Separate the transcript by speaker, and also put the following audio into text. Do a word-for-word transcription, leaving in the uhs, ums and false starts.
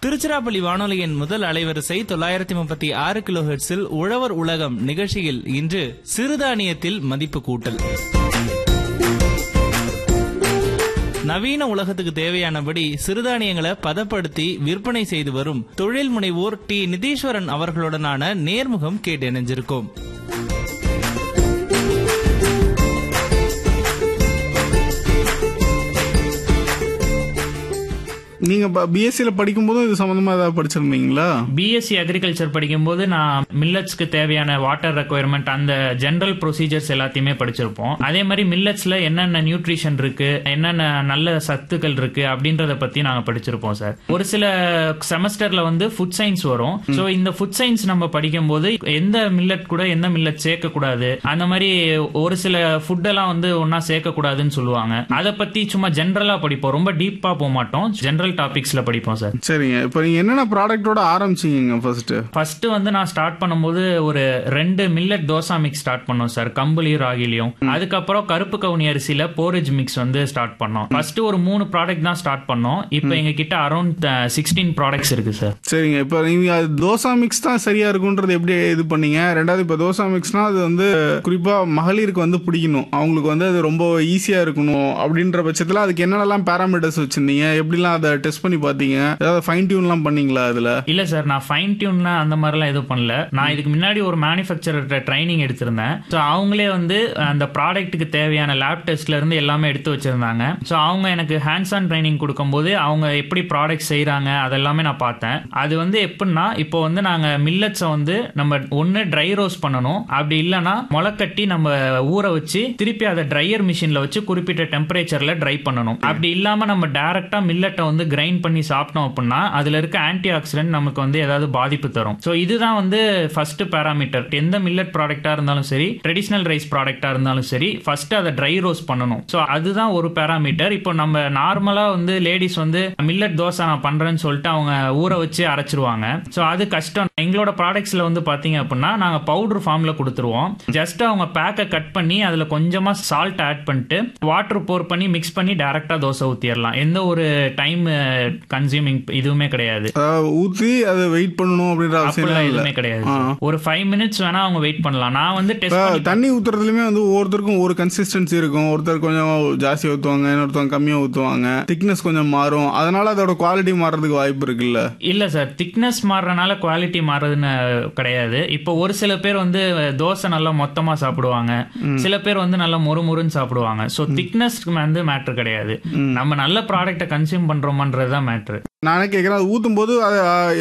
Speaker 1: திருச்சிராப்பள்ளி வானொலியின் முதல் அலைவரிசை தொள்ளாயிரத்தி முப்பத்தி ஆறு கிலோ ஹெர்ட்ஸில் உழவர் உலகம் நிகழ்ச்சியில் இன்று சிறுதானியத்தில் மதிப்பு கூட்டல். நவீன உலகத்துக்கு தேவையானபடி சிறுதானியங்களை பதப்படுத்தி விற்பனை செய்து வரும் தொழில் முனைவோர் டி நிதீஸ்வரன் அவர்களுடனான நேர்முகம் கேட்டு இணைஞ்சிருக்கோம்.
Speaker 2: நீங்க பிஎஸ்சில படிக்கும் போது இது சம்பந்தமா ஏதாவது படிச்சிருந்தீங்களா?
Speaker 3: பிஎஸ்சி அக்ரிகல்ச்சர் படிக்கும் போது நான் மில்லட்ஸ்க்கு தேவையான வாட்டர் ரெக்குயர்மெண்ட் அந்த ஜெனரல் ப்ரொசீஜர்ஸ் எல்லாத்தையுமே படிச்சிருப்போம். அதே மாதிரி மில்லட்ஸ்ல என்னென்ன நியூட்ரிஷன் இருக்கு, என்னென்ன நல்ல சத்துக்கள் இருக்கு அப்படின்றத பத்தி நாங்க படிச்சிருப்போம் சார். ஒரு சில செமஸ்டர்ல வந்து ஃபுட் சயின்ஸ் வரும். சோ இந்த ஃபுட் சயின்ஸ் நம்ம படிக்கும் போது எந்த மில்லட் கூட எந்த மில்லட் சேர்க்க கூடாது, அந்த மாதிரி ஒரு சில ஃபுட் எல்லாம் வந்து ஒன்னா சேர்க்க கூடாதுன்னு சொல்லுவாங்க. அதை பத்தி சும்மா ஜெனரலா படிப்போம், ரொம்ப டீப்பா போக மாட்டோம், ஜெனரல் டாபிக்ஸ்ல படிப்போம் சார்.
Speaker 2: சரிங்க. இப்போ நீங்க என்னென்ன ப்ராடக்ட்டோட ஆரம்பிச்சீங்க? ஃபர்ஸ்ட்
Speaker 3: ஃபர்ஸ்ட் வந்து நான் ஸ்டார்ட் பண்ணும்போது ஒரு ரெண்டு மில்லட் தோசா மிக்ஸ் ஸ்டார்ட் பண்ணோம் சார், கம்புலியும் ராகிலையும். அதுக்கப்புறம் கருப்பு கவுனி அரிசியில போரேஜ் மிக்ஸ் வந்து ஸ்டார்ட் பண்ணோம். ஃபர்ஸ்ட் ஒரு மூணு ப்ராடக்ட் தான் ஸ்டார்ட் பண்ணோம். இப்போ எங்க கிட்ட அரௌண்ட் சிக்ஸ்டீன் ப்ராடக்ட்ஸ் இருக்கு சார்.
Speaker 2: சரிங்க. இப்போ நீங்க தோசா மிக்ஸ் தான் சரியா இருக்கும்ன்றது எப்படி இது பண்ணீங்க? ரெண்டாவது, இப்போ தோசா மிக்ஸ்னா அது வந்து குறிப்பா மகளிருக்கு வந்து பிடிக்கணும், அவங்களுக்கு வந்து அது ரொம்ப ஈஸியா இருக்கணும் அப்படின்ற பட்சத்துல அதுக்கு என்னென்னலாம் பேராமீட்டர்ஸ் வச்சிருந்தீங்க? எப்படிலாம் அதை டெஸ்ட் பண்ணி பாத்தீங்க? ஏதாவது ஃபைன் டியூன்லாம் பண்ணீங்களா அதுல?
Speaker 3: இல்ல சார், நான் ஃபைன் டியூன்லாம் அந்த மாதிரிலாம் எதுவும் பண்ணல. நான் இதுக்கு முன்னாடி ஒரு மேனுஃபேக்சரர் ட்ரைனிங் எடுத்திருந்தேன். ஸோ அவங்களே வந்து அந்த ப்ராடக்ட்டுக்கு தேவையான லேப் டெஸ்ட்ல இருந்து எல்லாமே எடுத்து வச்சிருந்தாங்க. ஸோ அவங்க எனக்கு ஹேண்ட்ஸ் ஆன் ட்ரைனிங் கொடுக்கும்போது அவங்க எப்படி ப்ராடக்ட் செய்யறாங்க அதெல்லாமே நான் பார்த்தேன். அது வந்து எப்படின்னா, இப்போ வந்து நாங்க மில்லட்ஸை வந்து நம்ம ஒன்னு ட்ரை ரோஸ்ட் பண்ணணும், அப்படி இல்லைன்னா முளைக்கட்டி நம்ம ஊற வச்சு திருப்பி அதை ட்ரையர் மிஷின்ல வச்சு குறிப்பிட்ட டெம்பரேச்சர்ல ட்ரை பண்ணணும். அப்படி இல்லாம நம்ம டைரக்டா மில்லட்டை வந்து கிரைண்ட் பண்ணி சாப்பிட்டோம் அப்படின்னா அதுல இருக்க ஆன்டி ஆக்சிடென்ட் நமக்கு வந்து ஏதாவது பாதிப்பு தரும். சோ இதுதான் வந்து ஃபர்ஸ்ட் பாராமீட்டர். எந்த மில்லட் ப்ராடக்ட்டா இருந்தாலும் சரி, ட்ரெடிஷனல் ரைஸ் ப்ராடக்ட்டா இருந்தாலும் சரி, ஃபர்ஸ்ட் அதை ட்ரை ரோஸ்ட் பண்ணணும். சோ அதுதான் ஒரு பாராமீட்டர். இப்போ நம்ம நார்மலா வந்து லேடிஸ் வந்து மில்லட் தோசை நான் பண்றேன்னு சொல்லிட்டு அவங்க ஊற வச்சு அரைச்சிருவாங்க. சோ அது கஷ்டம். எங்களோட ப்ராடக்ட்ஸ்ல வந்து பாத்தீங்க அப்படின்னா நாங்க பவுடர் ஃபார்ம்ல கொடுத்துருவோம். ஜஸ்ட் அவங்க பேக்கை கட் பண்ணி அதுல கொஞ்சமா சால்ட் ஆட் பண்ணிட்டு வாட்டர் போர் பண்ணி மிக்ஸ் பண்ணி டைரக்டா தோசை ஊத்திடலாம். எந்த ஒரு டைம் கன்சியூமிங் இதுவுமே கிடையாது.
Speaker 2: ஊத்தி அதை வெயிட் பண்ணணும் அப்படின்ற அவசியம்
Speaker 3: எதுவுமே கிடையாது. ஒரு ஃபைவ் மினிட்ஸ் வேணா அவங்க வெயிட் பண்ணலாம். நான் வந்து டெஸ்ட்
Speaker 2: தண்ணி ஊத்துறதுலயுமே வந்து ஒவ்வொருத்தருக்கும் ஒரு கன்சிஸ்டன்சி இருக்கும். ஒருத்தர் கொஞ்சம் ஜாஸ்தி ஊத்துவாங்க, இன்னொருத்தவங்க கம்மியா ஊத்துவாங்க. திக்னஸ் கொஞ்சம் மாறும், அதனால அதோட குவாலிட்டி மாறதுக்கு வாய்ப்பு இருக்குல்ல?
Speaker 3: இல்ல சார், திக்னஸ் மாறறனால குவாலிட்டி மாறதுன்னு கிடையாது. இப்போ ஒரு சில பேர் வந்து தோசை நல்லா மொத்தமா சாப்பிடுவாங்க, சில பேர் வந்து நல்லா மொறுமொறுன்னு சாப்பிடுவாங்க. சோ திக்னஸ் வந்து மேட்டர் கிடையாது, நம்ம நல்ல ப்ராடக்ட்டை கன்சியூம் பண்றோம்ன்றதுதான் மேட்டர்.
Speaker 2: நானே கேட்கிறேன், ஊத்தும் போது